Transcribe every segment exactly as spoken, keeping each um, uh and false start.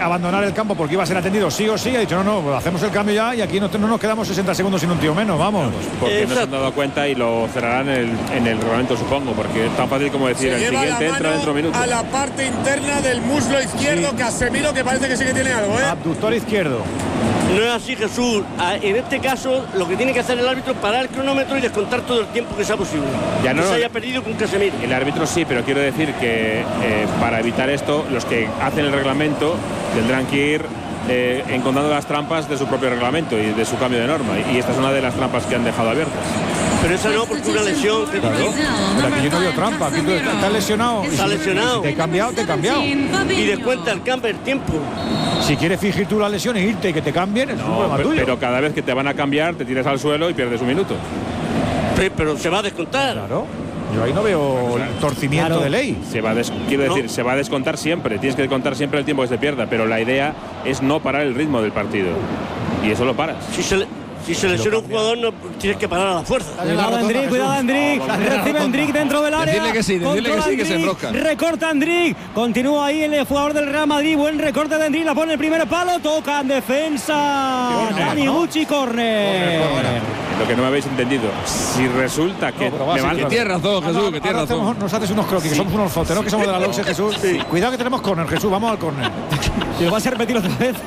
abandonar el campo porque iba a ser atendido sí o sí. Ha dicho, no, no, pues hacemos el cambio ya y aquí no, no nos quedamos sesenta segundos sin un tío menos, vamos. Vamos, porque Exacto. no se han dado cuenta y lo cerrarán en el, en el reglamento, supongo, porque es tan fácil como decir, se el siguiente entra dentro de minutos. A la parte interna del muslo izquierdo, sí. Casemiro, que parece que sí que tiene algo, ¿eh? Abductor izquierdo. No es así, Jesús. En este caso, lo que tiene que hacer el árbitro es parar el cronómetro y descontar todo el tiempo que sea posible. Ya no, que no se haya perdido con Casemiro. El árbitro sí, pero quiero decir que eh, para evitar esto, los que hacen el reglamento tendrán que ir eh, encontrando las trampas de su propio reglamento y de su cambio de norma. Y esta es una de las trampas que han dejado abiertas. Pero esa no, porque una lesión. Claro. Pero aquí yo no veo trampa. Aquí tú estás lesionado. Está lesionado. Si te he cambiado, te he cambiado. Y descuenta el cambio el tiempo. Si quieres fingir tú la lesión e irte y que te cambien, es no, un problema pero, tuyo. Pero cada vez que te van a cambiar, te tiras al suelo y pierdes un minuto. Pero, pero se va a descontar. Claro. Yo ahí no veo claro. torcimiento claro. de ley. Se va a des, quiero decir, no. se va a descontar siempre. Tienes que descontar siempre el tiempo que se pierda. Pero la idea es no parar el ritmo del partido. Y eso lo paras. Si se le... Si se lesiona un jugador, no tienes que parar a la fuerza. Cuidado Endrick, cuidado Endrick. Recibe Endrick dentro del área. Decirle que sí, decirle que sí, que se enrosca. Recorta Endrick. Continúa ahí el jugador del Real Madrid. Buen recorte de Endrick. La pone el primer palo. Toca en defensa. Dani Gucci, córner. Lo que no me habéis entendido. Si resulta que. No, me sí, que tienes razón, Jesús, que tienes razón. Hacemos, nos haces unos croquis, sí. que somos unos foteros, que somos de la Loxe, Jesús. Sí. Cuidado que tenemos córner, Jesús. Vamos al córner. Y lo vas a repetir otra vez.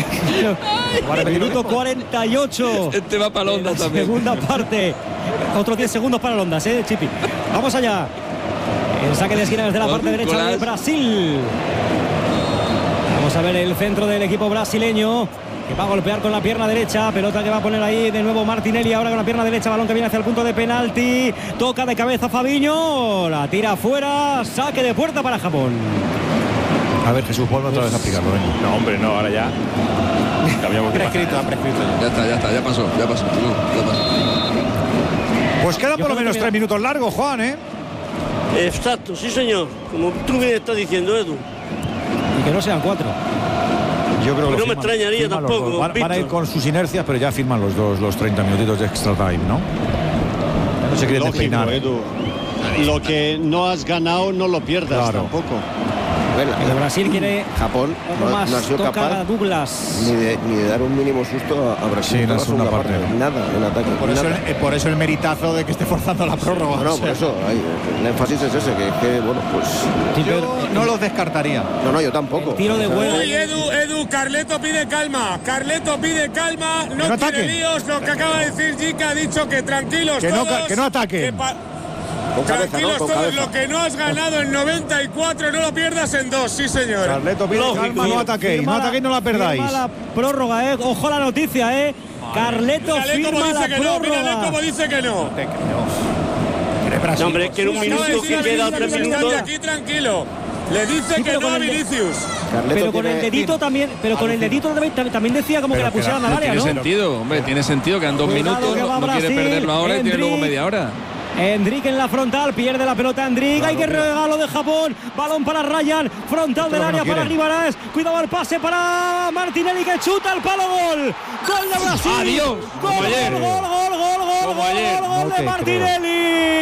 Minuto cuarenta y ocho. Este va para Londa también. Segunda parte. Otros diez segundos para Londa, ¿eh, Chipi? Vamos allá. El saque de esquina desde la parte derecha de Brasil. Vamos a ver el centro del equipo brasileño, que va a golpear con la pierna derecha. Pelota que va a poner ahí de nuevo Martinelli. Ahora con la pierna derecha. Balón que viene hacia el punto de penalti. Toca de cabeza Fabinho. La tira afuera. Saque de puerta para Japón. A ver, Jesús, vuelve otra vez a aplicarlo. Venga. No, hombre, no, ahora ya. Cambiamos de prescrito, prescrito. Ya está, ya está, ya pasó, ya pasó. No, ya pasó. Pues quedan por lo menos tres minutos largos, Juan, ¿eh? Exacto, sí, señor. Como tú bien estás diciendo, Edu. Y que no sean cuatro. Yo creo que no firman, me extrañaría tampoco. Van, van a ir con sus inercias, pero ya firman los dos, los treinta minutitos de extra time, ¿no? Ya no se quieren despeinar. Edu. Lo que no has ganado no lo pierdas claro. tampoco. Bueno, el Brasil quiere Japón no, más, no ha sido capaz a Douglas. Ni, de, ni de dar un mínimo susto a Brasil. Sí, en la segunda parte. parte. Nada en ataque. Por eso, nada. el, por eso el meritazo de que esté forzando la prórroga. No, no, por eso. Hay, el énfasis es ese, que, que bueno, pues... Yo no los descartaría. No, no, yo tampoco. El tiro de huevo. Uy, Edu, Edu, Carleto pide calma. Carleto pide calma. No, no quiere ataque. líos. Lo que acaba de decir Jica ha dicho que tranquilos que todos. No, que no ataque. Con cabeza, Tranquilos ¿no? Con todos, cabeza. lo que no has ganado en noventa y cuatro no lo pierdas en dos, sí señor. Carleto pide Lógico, calma, no ataquéis, no ataquéis, no la perdáis. Firma la prórroga, eh. Ojo la noticia, eh. Vale. Carleto mírale firma como dice la que prórroga. no, mírale como dice que no. No, hombre, es que en un minuto que queda tres minutos. Aquí tranquilo. Le dice sí, que no a Vinicius. Carleto pero con tiene... el dedito también, pero con el dedito también, también decía como pero que la pusieran al área, ¿no? Tiene sentido, hombre, tiene sentido, quedan dos Cuidado minutos, no, no quiere perderlo ahora y tiene luego media hora. Endrick en la frontal, pierde la pelota Endrick, hay que regalo de Japón, balón para Ryan, frontal del área para Rivaras, cuidado el pase para Martinelli que chuta el palo, gol, gol de Brasil, adiós, gol, como ayer, gol, gol, gol, gol, gol, como ayer. gol, gol de Martinelli,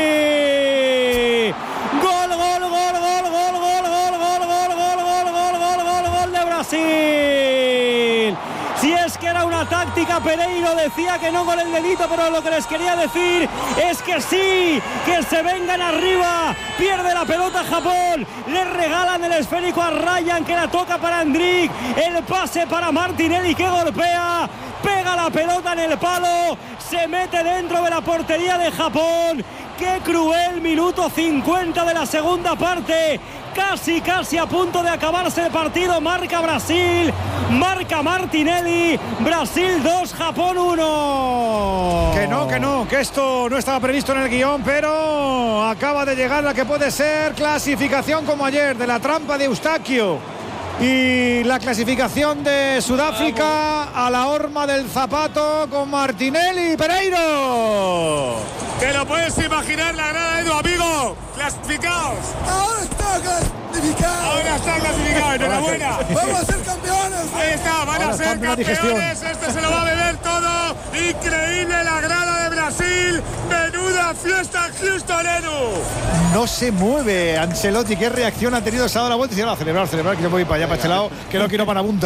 gol, gol, gol, gol, gol, gol, gol, gol, gol, gol, gol, gol, gol, gol, gol de Brasil. Si es que era una táctica, Pereiro decía que no con el dedito, pero lo que les quería decir es que sí, que se vengan arriba, pierde la pelota Japón, le regalan el esférico a Ryan que la toca para Endrick, el pase para Martinelli que golpea, pega la pelota en el palo, se mete dentro de la portería de Japón. ¡Qué cruel! Minuto cincuenta de la segunda parte. Casi, casi a punto de acabarse el partido. Marca Brasil, marca Martinelli. Brasil dos, Japón uno. Que no, que no, que esto no estaba previsto en el guión, pero acaba de llegar la que puede ser clasificación como ayer, de la trampa de Eustaquio. Y la clasificación de Sudáfrica a la horma del zapato con Martinelli. Pereiro. Te lo puedes imaginar la grada, Edu, amigo. Clasificados. Ahora está clasificado. Ahora está clasificado. Enhorabuena. Vamos a ser campeones. Ahí está, van Ahora a ser campeones. Este se lo va a beber todo. Increíble la grada de Brasil. Menuda fiesta en Houston, Edu. No se mueve Ancelotti. ¿Qué reacción ha tenido? Se ha dado la vuelta y se va a celebrar, celebrar, que yo voy para allá, para este lado, que no quiero para punta.